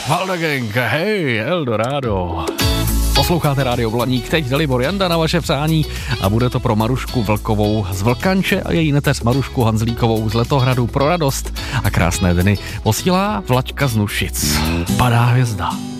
Valda Gang, hej, Eldorado. Posloucháte Rádio Blaník, teď Dalibor Janda na vaše přání a bude to pro Marušku Vlkovou z Vlkanče a její neteř Marušku Hanzlíkovou z Letohradu pro radost a krásné dny posílá Vlaďka z Nušic. Padá hvězda.